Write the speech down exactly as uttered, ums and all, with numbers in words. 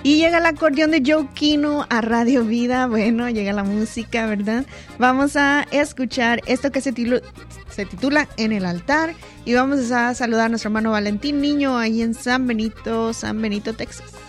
Y llega el acordeón de Joe Kino a Radio Vida. Bueno, llega la música, ¿verdad? Vamos a escuchar esto que se, tilu- se titula En el altar. Y vamos a saludar a nuestro hermano Valentín Niño ahí en San Benito, San Benito, Texas.